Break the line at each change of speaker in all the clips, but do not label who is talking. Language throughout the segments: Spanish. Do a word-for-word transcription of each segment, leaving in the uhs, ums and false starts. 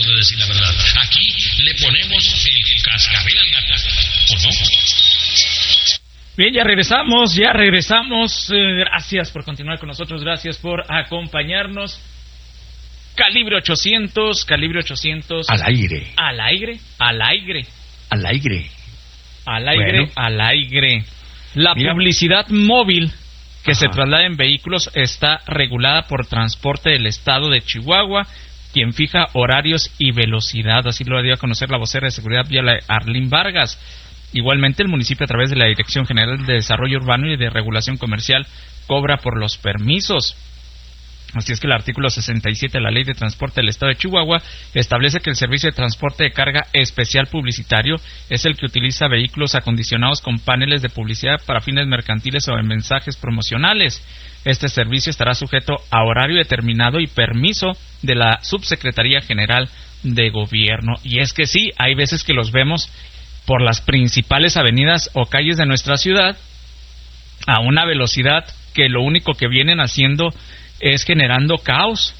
de decir la verdad. Aquí le ponemos el cascabel al gato, ¿o no?
Bien, ya regresamos, ya regresamos. Eh, gracias por continuar con nosotros, gracias por acompañarnos. Calibre ochocientos, Calibre ochocientos.
Al aire.
Al aire, al aire.
Al aire.
Al aire, bueno. al aire. La
Mira.
publicidad móvil que
Ajá.
se traslada en vehículos está regulada por Transporte del Estado de Chihuahua, quien fija horarios y velocidad. Así lo dio a conocer la vocera de seguridad vial Arlene Vargas. Igualmente, el municipio, a través de la Dirección General de Desarrollo Urbano y de Regulación Comercial, cobra por los permisos. Así es que el artículo sesenta y siete de la Ley de Transporte del Estado de Chihuahua establece que el servicio de transporte de carga especial publicitario es el que utiliza vehículos acondicionados con paneles de publicidad para fines mercantiles o en mensajes promocionales. Este servicio estará sujeto a horario determinado y permiso de la Subsecretaría General de Gobierno. Y es que sí, hay veces que los vemos por las principales avenidas o calles de nuestra ciudad a una velocidad que lo único que vienen haciendo es generando caos.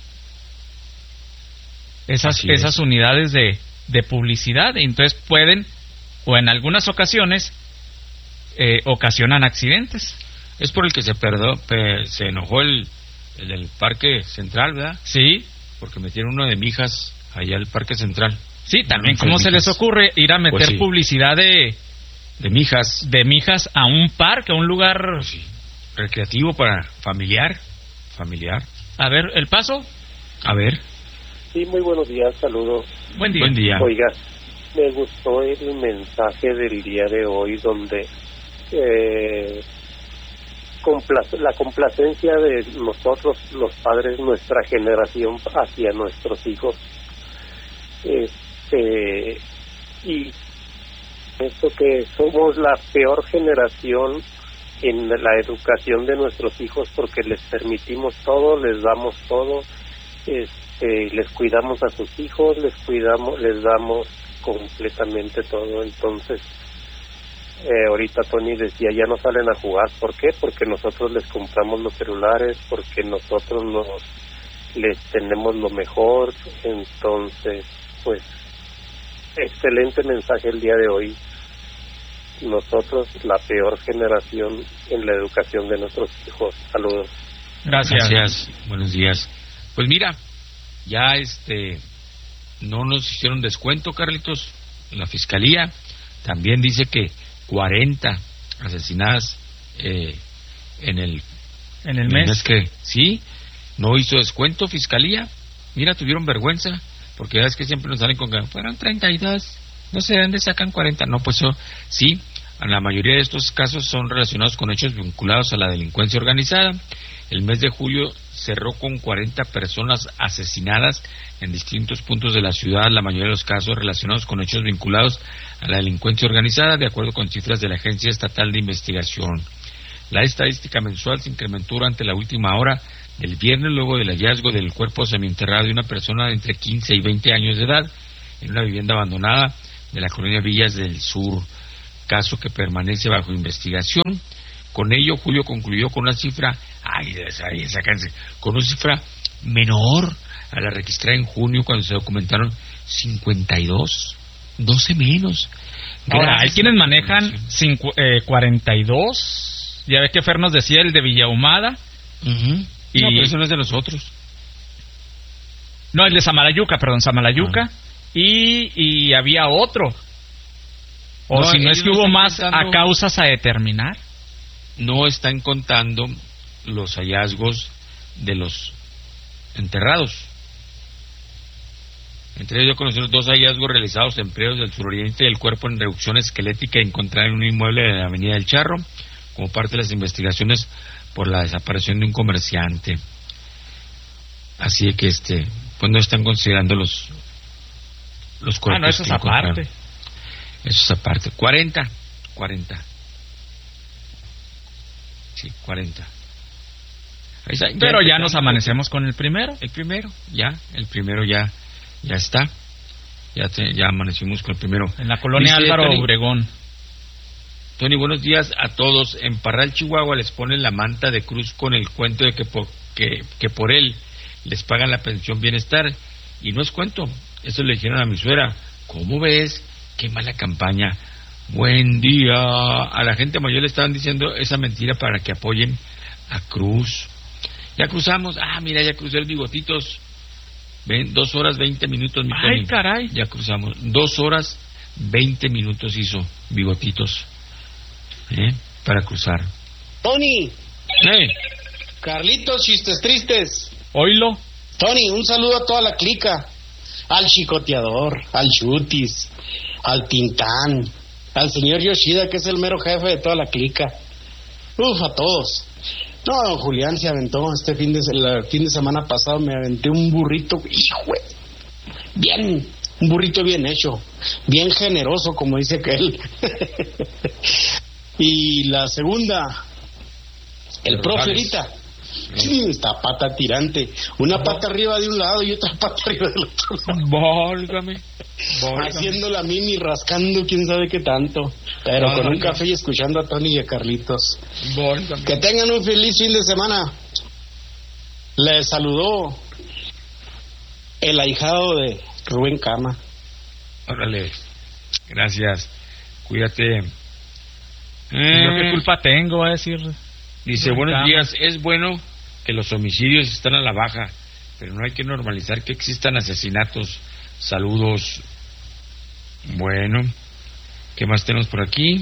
Esas, esas unidades de, de publicidad, entonces pueden, o en algunas ocasiones, eh, ocasionan accidentes.
Es por el que se perdó, pe, se enojó el, el del Parque Central, ¿verdad?
Sí.
Porque metieron uno de Mijas allá al Parque Central.
Sí, también, ¿cómo se les ocurre ir a meter pues sí. publicidad de...
De Mijas.
De Mijas a un parque, a un lugar...
Pues sí. Recreativo para familiar. Familiar.
A ver, ¿el paso?
A ver.
Sí, muy buenos días, saludos.
Buen día.
Buen día.
Oiga, me gustó el mensaje del día de hoy donde eh, complace, la complacencia de nosotros, los padres, nuestra generación hacia nuestros hijos. Este, y esto que somos la peor generación en la educación de nuestros hijos porque les permitimos todo, les damos todo, este, les cuidamos a sus hijos, les cuidamos, les damos completamente todo. Entonces, eh, ahorita Tony decía, ya no salen a jugar. ¿Por qué? Porque nosotros les compramos los celulares, porque nosotros nos les tenemos lo mejor. Entonces, pues, excelente mensaje el día de hoy. Nosotros, la peor generación en la educación de nuestros hijos. Saludos.
Gracias.
Gracias. Buenos días. Pues mira, ya este no nos hicieron descuento, Carlitos. La Fiscalía también dice que cuarenta asesinadas eh, en el
en el mes.
mes que sí, no hizo descuento Fiscalía. Mira, tuvieron vergüenza, porque ya es que siempre nos salen con que fueron treinta y dos. No sé de dónde sacan cuarenta. No, pues eso, sí, la mayoría de estos casos son relacionados con hechos vinculados a la delincuencia organizada. El mes de julio cerró con cuarenta personas asesinadas en distintos puntos de la ciudad, la mayoría de los casos relacionados con hechos vinculados a la delincuencia organizada, de acuerdo con cifras de la Agencia Estatal de Investigación. La estadística mensual se incrementó durante la última hora del viernes, luego del hallazgo del cuerpo semienterrado de una persona de entre quince y veinte años de edad en una vivienda abandonada de la colonia Villas del Sur, caso que permanece bajo investigación. Con ello, Julio concluyó con una cifra, ay, esa, esa cáncer, con una cifra menor a la registrada en junio, cuando se documentaron cincuenta y dos, doce menos.
Ahora, hay quienes manejan cincu, eh, cuarenta y dos, ya ves que Fer nos decía el de Villahumada.
Uh-huh.
Y...
No, pero eso no es de nosotros.
No, el de Samalayuca, perdón, Samalayuca. Uh-huh. Y, y había otro. O no, si no es que no hubo más contando, a causas a determinar.
No están contando los hallazgos de los enterrados. Entre ellos yo conocí los dos hallazgos realizados en predios del suroriente del cuerpo en reducción esquelética encontrada en un inmueble de la Avenida del Charro, como parte de las investigaciones por la desaparición de un comerciante. Así que este, pues no están considerando los los cuerpos.
Ah, no, eso es aparte.
Eso es aparte. cuarenta. cuarenta. Sí, cuarenta. Ahí está, ya
Pero ya nos amanecemos con el primero.
El primero, ya. El primero ya ya está. Ya te, ya amanecimos con el primero.
En la colonia Dice Álvaro Tony, Obregón.
Tony, buenos días a todos. En Parral, Chihuahua, les ponen la manta de cruz con el cuento de que por, que, que por él les pagan la pensión bienestar. Y no es cuento. Eso le dijeron a mi suegra. ¿Cómo ves? Qué mala campaña. Buen día. A la gente mayor le estaban diciendo esa mentira para que apoyen a Cruz. Ya cruzamos. Ah, mira, ya crucé el Bigotitos. Ven, dos horas veinte minutos, mi Tony.
Ay, caray.
Ya cruzamos. Dos horas veinte minutos hizo Bigotitos. ¿Eh? Para cruzar.
Tony,
¡Eh!
Carlitos, chistes tristes.
Oílo.
Tony, un saludo a toda la clica. Al chicoteador, al chutis, al tintán, al señor Yoshida, que es el mero jefe de toda la clica. Uf, a todos. No, don Julián se aventó este fin de, el fin de semana pasado, me aventé un burrito, hijo, bien, un burrito bien hecho, bien generoso, como dice que él. Y la segunda, el profe ahorita, sí, esta pata tirante, una pata arriba de un lado y otra pata arriba del otro lado.
Válgame.
Haciendo la mimi, rascando quién sabe qué tanto, pero
Válgame.
con un café y escuchando a Tony y a Carlitos.
Válgame.
Que tengan un feliz fin de semana. Les saludó el ahijado de Rubén Cama.
Órale. Gracias. Cuídate.
¿Yo
Eh,
qué culpa tengo a decir?
Dice,
Rubén
buenos
Cama.
días. Es bueno que los homicidios están a la baja, pero no hay que normalizar que existan asesinatos. Saludos. Bueno, ¿qué más tenemos por aquí?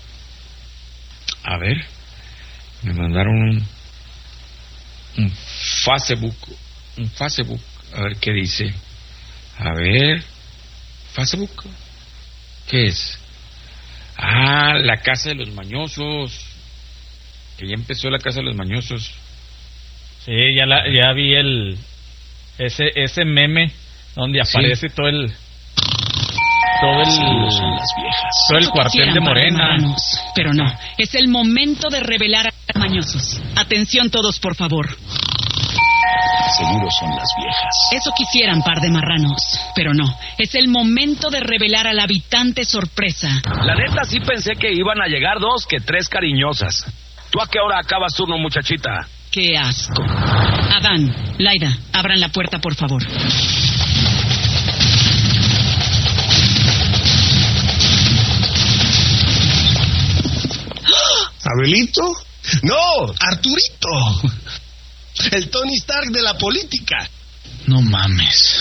A ver, me mandaron un, un Facebook, un Facebook, a ver qué dice. A ver, Facebook, ¿qué es? Ah, la casa de los mañosos, que ya empezó la casa de los mañosos.
Sí, ya, la, ya vi el ese ese meme donde
Sí.
aparece todo el todo el todo el cuartel de Morena.
Marranos, pero no, es el momento de revelar a los mañosos. Atención todos, por favor.
Seguro son las viejas.
Eso quisieran, par de marranos, pero no, es el momento de revelar al habitante sorpresa.
La neta sí pensé que iban a llegar dos que tres cariñosas. ¿Tú a qué hora acabas turno, muchachita?
¡Qué asco! Adán, Laida, abran la puerta, por favor.
¿Abelito? No, Arturito. El Tony Stark de la política.
No mames.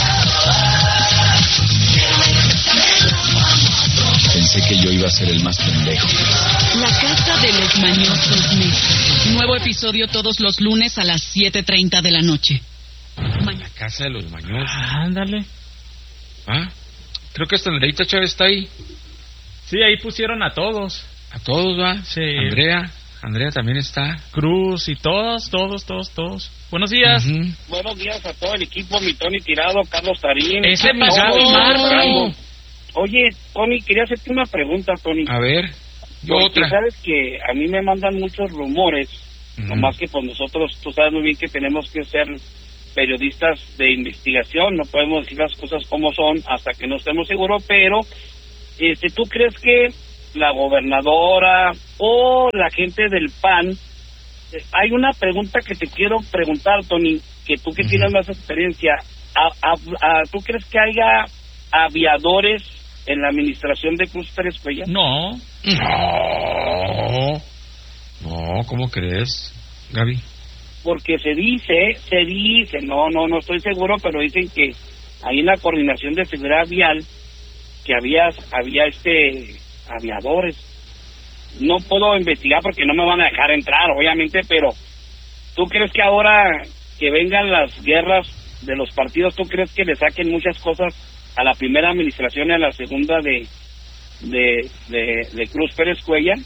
Pensé que yo iba a ser el más pendejo.
La Casa de los Mañosos México. Nuevo episodio todos los lunes a las siete treinta de la noche.
La casa de los mañosos.
Ándale.
Ah, creo que hasta Andreita Chávez está ahí.
Sí, ahí pusieron a todos.
A todos, va.
Sí.
Andrea, Andrea también está.
Cruz y todos, todos, todos, todos. Buenos días.
Ujú.
Buenos días a todo el equipo, mi Tony Tirado, Carlos Tarín.
Ese
Carlos
pasado,
Marco.
Marco.
Oye, Tony, quería hacerte una pregunta, Tony.
A ver, yo
Porque
otra.
sabes que a mí me mandan muchos rumores,
Ujú.
nomás que pues nosotros, tú sabes muy bien que tenemos que ser periodistas de investigación, no podemos decir las cosas como son hasta que no estemos seguros, pero este, ¿tú crees que la gobernadora o la gente del P A N, eh, hay una pregunta que te quiero preguntar, Tony, que tú que
Ujú.
tienes más experiencia, a, a, a, ¿tú crees que haya aviadores en la administración de Cruz Pérez Cuellar?
No,
No, no, ¿cómo crees, Gaby?
Porque se dice, se dice, no, no, no estoy seguro, pero dicen que ahí en la coordinación de seguridad vial que había, había este aviadores. No puedo investigar porque no me van a dejar entrar, obviamente, pero ¿tú crees que ahora que vengan las guerras de los partidos, tú crees que le saquen muchas cosas a la primera administración y a la segunda de de, de, de Cruz Pérez Cuellar?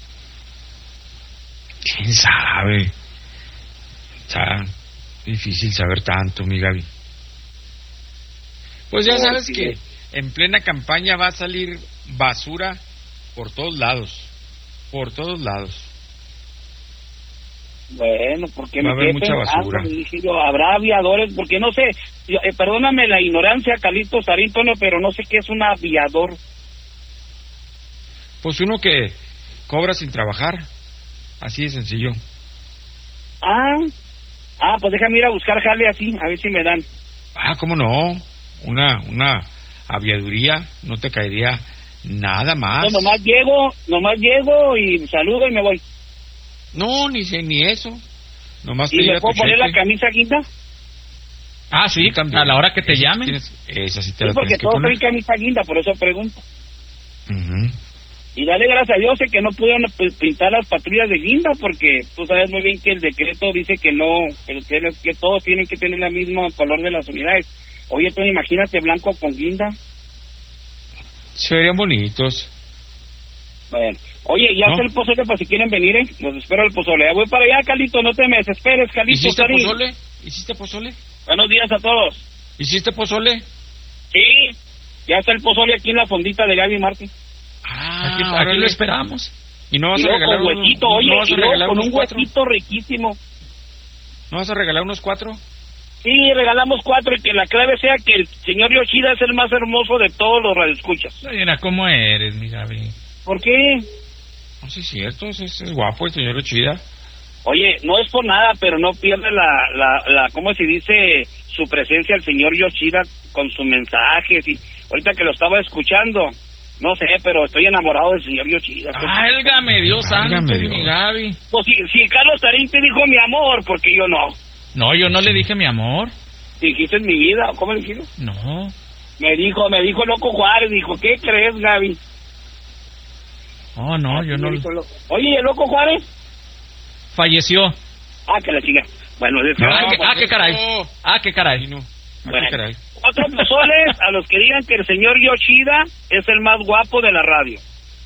¿Quién sabe? Está difícil saber tanto, mi Gaby. Pues ya
No,
sabes
sí.
que en plena campaña va a salir basura por todos lados. Por todos lados.
Bueno, porque
Va a
me
haber
quedé
mucha
pensando,
basura.
y dije yo, habrá aviadores, porque no sé, yo, eh, perdóname la ignorancia, Carlitos Arintono, pero no sé qué es un aviador.
Pues uno que cobra sin trabajar. Así de sencillo.
Ah, ah, pues déjame ir a buscar jale así, a ver si me dan.
Ah, ¿cómo no? una, una aviaduría, no te caería nada más.
No, nomás llego, nomás llego y saludo y me voy.
No, ni sé, ni eso. Nomás
¿Y
te
me
llega
puedo
tu
poner
cheque.
la camisa guinda?
Ah, sí, a la hora que te llamen.
Tienes, esa sí te
Sí,
la
porque
tienes que
todos
poner.
traen camisa guinda, por eso pregunto.
Ujú.
Y dale gracias a Dios de que no pudieron pues, pintar las patrullas de guinda, porque tú sabes muy bien que el decreto dice que no, que, que, que todos tienen que tener el mismo color de las unidades. Oye, tú imagínate blanco con guinda.
Se verían bonitos.
Bueno, oye, ya
¿No?
está el pozole para si quieren venir, ¿eh? Los espero el pozole. Ya voy para allá, Calito, no te me desesperes, Calito.
¿Hiciste
Cari.
pozole? ¿Hiciste pozole?
Buenos días a todos.
¿Hiciste pozole?
Sí, ya está el pozole aquí en la fondita de Gaby Martín.
Ah,
Aquí, aquí
órale.
lo esperamos.
¿Y no vas
Y
a
luego
regalar
con
unos-
huesito,
no
oye,
vas a
y luego
regalar
con
unos
un
cuatro?
huesito riquísimo.
¿No vas a regalar unos cuatro?
Sí, regalamos cuatro y que la clave sea que el señor Yoshida es el más hermoso de todos los radioescuchas.
Mira cómo eres, mi Gaby.
¿Por qué?
No, sí es cierto, es, es- es guapo el señor Ochida.
Oye, no es por nada, pero no pierde la, la, la, ¿cómo se dice? Su presencia el señor Yoshida con sus mensajes y ahorita que lo estaba escuchando, no sé, pero estoy enamorado del señor Yoshida.
Válgame Dios santo,
Válgame
mi
Dios.
Gaby.
Pues si, si Carlos Tarín te dijo mi amor, porque yo no.
No, yo no le dije mi amor.
Dijiste mi vida, ¿cómo le dijiste?
No.
Me dijo, me dijo Loco Juárez, dijo, ¿qué crees, Gaby?
Oh, no, yo no.
Me dijo Loco. Oye, ¿y el Loco Juárez?
Falleció.
Ah, que la chica. Bueno, de
Ah, qué, ah, qué caray. Ah, qué caray.
No.
Bueno,
Ah, caray.
cuatro pozoles a los que digan que el señor Yoshida es el más guapo de la radio.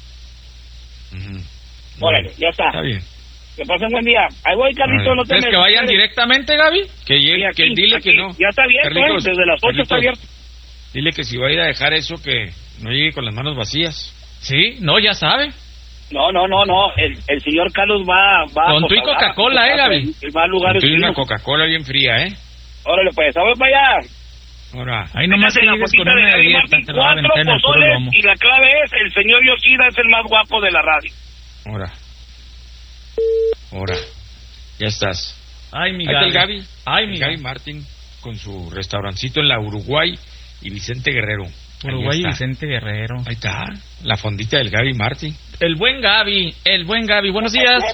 Ujú.
Órale, ya está.
Está bien.
Que pasen buen día. Ahí voy, Carlito,
Órale.
no te
¿Quieres
me
que vayan
desesperes.
directamente, Gaby?
Que, llegue,
Sí, aquí,
que dile
aquí.
que no.
Ya está abierto,
Carlitos,
¿eh? Desde las ocho está
Carlitos,
abierto.
Dile que si va a ir a dejar eso, que no llegue con las manos vacías.
Sí, no, ya sabe.
No, no, no, no. El, el señor Carlos va, va
Con
a
tu y
Coca-
Coca-Cola, ¿eh, Gaby?
Él va a lugares
Tiene una
finos.
Coca-Cola bien fría, ¿eh?
Órale, pues, vamos para allá.
Ahora.
Ahí nomás
Fíjate
que
en la
llegues
fotita
con
de
una
Gaby
dieta,
Martín,
te la va a
cuatro
aventar en el puro
pozoles,
lomo.
y la clave es, el señor Yoshida es el más guapo de la radio.
Ahora. Ahora. Ya estás.
Ay, mi
Ahí está el
Gaby.
Gaby.
Ay,
El
mi
Gaby
Gaby.
Martín con su restaurancito en la Uruguay y Vicente Guerrero. Ahí
Uruguay y
está.
Vicente Guerrero.
Ahí está. La fondita del Gaby Martín.
El buen Gaby, el buen Gaby. Buenos días.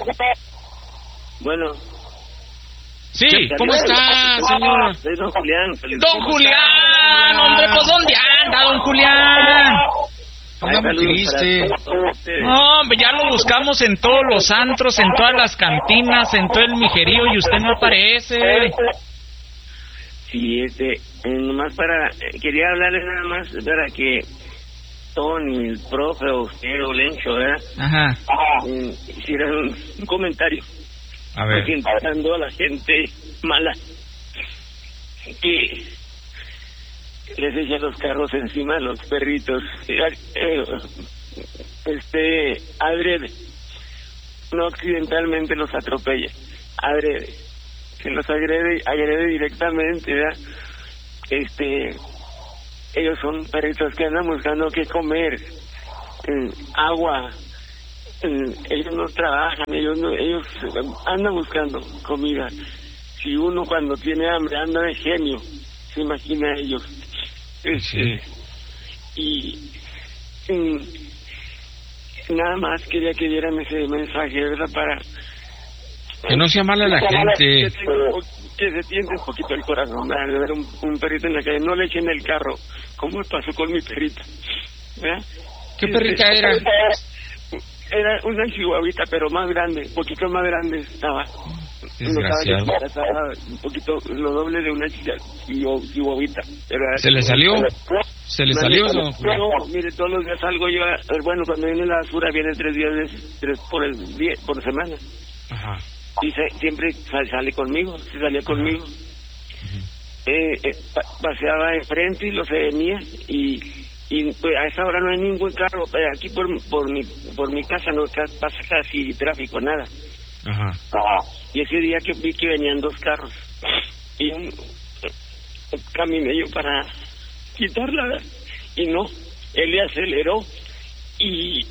Bueno,
Sí,
¿Cómo está, señor?
soy don Julián. Feliz-
Don Julián, hombre, pues ¿dónde anda, don Julián?
Anda muy triste.
No, hombre, ya lo buscamos en todos los antros, en todas las cantinas, en todo el mijerío y usted no aparece.
Sí, este, eh, nomás para, eh, quería hablarles nada más para que Tony, el profe, o usted, o Lencho, ¿verdad?
Ajá.
Eh, hicieran un, un comentario.
A ver.
Presentando a la gente mala que les echa los carros encima a los perritos. Eh, eh, Este, adrede, no accidentalmente los atropella, adrede, que los agrede, agrede directamente, ¿verdad? Este, ellos son perritos que andan buscando qué comer, eh, agua, eh, ellos no trabajan, ellos no, ellos andan buscando comida. Si uno cuando tiene hambre anda de genio, se imagina a ellos. Este, y, y nada más quería que dieran ese mensaje, ¿verdad? Para
Que no sea mala la gente.
que, tenga- que se tiende un poquito el corazón, ¿verdad? De ver un, un perrito en la calle, no le echen el carro, como pasó con mi perrita, ¿verdad?
¿Qué perrita era?
Era una chihuahuita, pero más grande, un poquito más grande estaba.
Desgraciado.
No estaba, estaba un poquito lo doble de una chica chihuahuita. Era-
¿Se le salió? ¿Se le salió?
No,
don Julián?
no, mire, todos los días salgo yo, a- bueno, cuando viene la basura viene tres días, de- tres por el día, por semana.
Ajá.
Y se- siempre sal- sale conmigo, se salía conmigo. Eh, eh, pa- paseaba enfrente y lo se venía y, y pues, a esa hora no hay ningún carro, eh, aquí por, por, mi, por mi casa no ca- pasa casi tráfico, nada.
Ajá.
Y ese día que vi que venían dos carros y un, eh, caminé yo para quitarla y no, él le aceleró y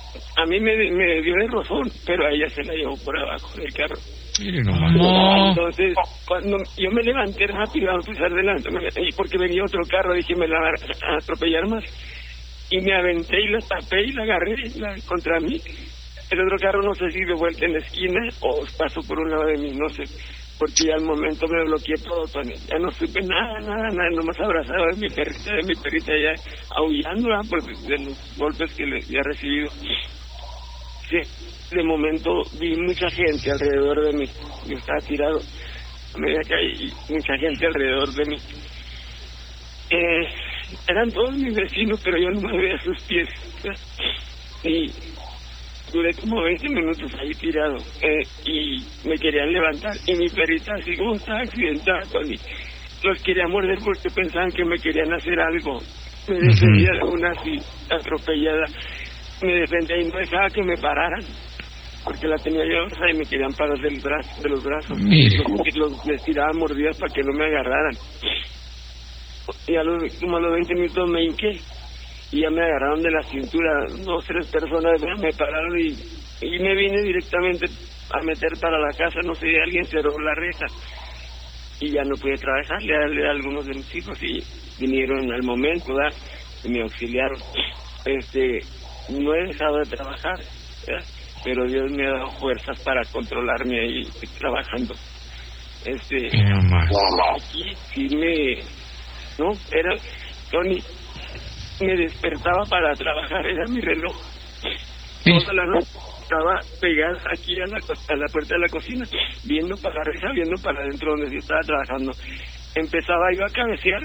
a mí me, me dio de rozón, pero a ella se la llevó por abajo del carro.
Mire nomás.
No.
Entonces, cuando yo me levanté rápido a pisar delante, y porque venía otro carro, dije, me la va a atropellar más. Y me aventé y la tapé y la agarré la, contra mí. El otro carro no sé si de vuelta en la esquina o pasó por un lado de mí, no sé. Porque ya al momento me bloqueé todo, Tony. Ya no supe nada, nada, nada. Nomás abrazado de mi perrita, de mi perrita ya aullando, ¿verdad? Por de los golpes que le había recibido. Sí, de momento vi mucha gente alrededor de mí. Yo estaba tirado a medida que hay mucha gente alrededor de mí. Eh, eran todos mis vecinos, pero yo no me veía sus pies. Y duré como veinte minutos ahí tirado. Eh, y me querían levantar. Y mi perrita, así como estaba accidentada, Tony, los quería morder porque pensaban que me querían hacer algo. Me defendía de una así, atropellada. Me defendía y no dejaba que me pararan. Porque la tenía yo, o sea, y me querían parar del brazo, de los brazos.
Mire.
Los, los, les tiraba mordidas para que no me agarraran. Y a los, como a los veinte minutos me hinqué y ya me agarraron de la cintura, dos, tres personas me pararon y, y me vine directamente a meter para la casa, no sé, alguien cerró la reja y ya no pude trabajar, le hablé a algunos de mis hijos y vinieron al momento, ¿verdad? Y me auxiliaron. Este, no he dejado de trabajar, ¿verdad? Pero Dios me ha dado fuerzas para controlarme ahí trabajando. Este, aquí sí me... No, era, Tony, me despertaba para trabajar, era mi reloj. Sí. Toda la noche estaba pegada aquí a la, a la puerta de la cocina, viendo para la reja, viendo para adentro donde yo estaba trabajando. Empezaba yo a cabecear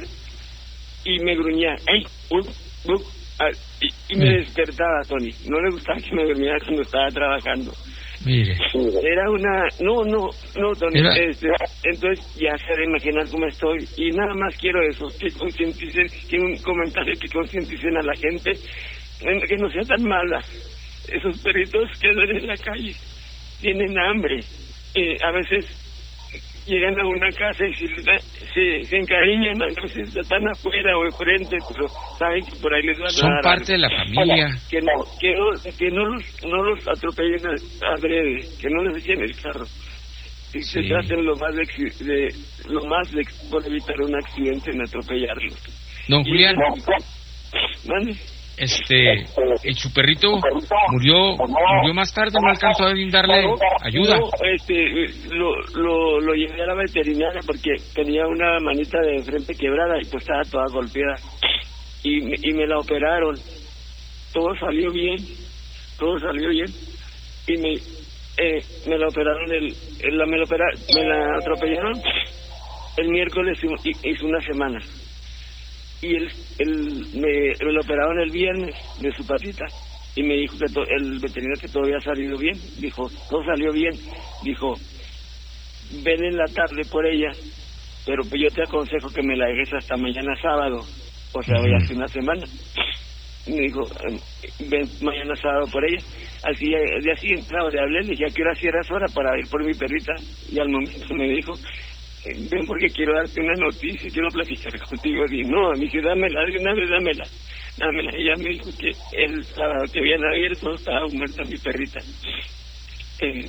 y me gruñía, ¡ey! Uh, uh, uh, y, y me despertaba, Tony. No le gustaba que me durmiera cuando estaba trabajando.
Mire.
Era una... No, no, no, Tony.
Era...
Este, entonces ya se debe imaginar cómo estoy. Y nada más quiero eso, que concienticen, que un comentario que concienticen a la gente, que no sea tan mala. Esos perritos que andan en la calle tienen hambre. Eh, a veces llegan a una casa y se, se, se encariñan, a veces están afuera o enfrente, pero saben que por ahí les van a
Son
dar
parte
algo.
de la familia.
Que no, que no, que no los, no los atropellen adrede, que no les echen el carro. Y sí. Se traten lo más de, de lo más de, por evitar un accidente en atropellarlos.
Don Julián,
y, ¿mande?
Este, el su perrito murió, murió más tarde, no alcanzó a darle ayuda.
No, este, lo, lo, lo llevé a la veterinaria porque tenía una manita de frente quebrada y pues estaba toda golpeada. Y, y me la operaron. Todo salió bien, todo salió bien. Y me, eh, me la operaron, el, el la, me, la opera, me la atropellaron el miércoles, hizo una semana. Y él, él me, me lo operaron el viernes de su patita y me dijo que to, el veterinario que todo había salido bien. Dijo, todo salió bien. Dijo, ven en la tarde por ella, pero pues yo te aconsejo que me la dejes hasta mañana sábado, o sea, hoy hace una semana. Me dijo, ven mañana sábado por ella. Al día, al día siguiente, sábado, le hablé, le dije, ¿a qué hora cierras hora para ir por mi perrita? Y al momento me dijo, ven porque quiero darte una noticia, quiero platicar contigo. Y no, me dije, dámela, de una vez dámela, dámela. Y ella me dijo que el sábado que habían abierto estaba muerta mi perrita. Eh,